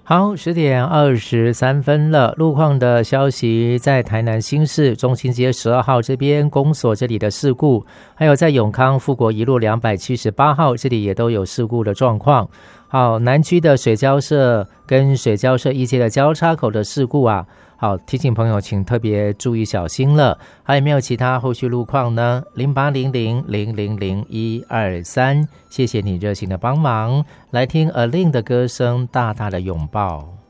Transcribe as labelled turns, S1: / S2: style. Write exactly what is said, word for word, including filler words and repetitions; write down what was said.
S1: 好，十点二十三分了。路况的消息，在台南新市中清街十二号这边公所这里的事故，还有在永康富国一路两百七十八号这里也都有事故的状况。好，南区的水交社跟水交社一街的交叉口的事故啊，好，提醒朋友请特别注意小心了。还有没有其他后续路况呢？零八零零零零零一二三，谢谢你热情的帮忙。来听 Aline 的歌声，大大的拥抱。